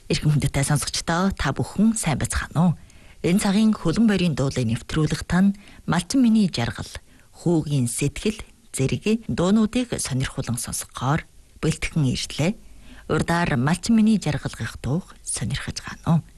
Эрхэм хүндэтэй сонсогчдоо та бүхэн сайн байцгаана уу? Энэ цагийн хөлн борийн дуулыг нэвтрүүлэх тань малчин миний жаргал, хүүгийн сэтгэл, зэрэг дуунуудыг сонирхуулан сонсгохоор бэлтгэн ирлээ. Урдаар малчин миний жаргал гэх дууг сонирхож гано.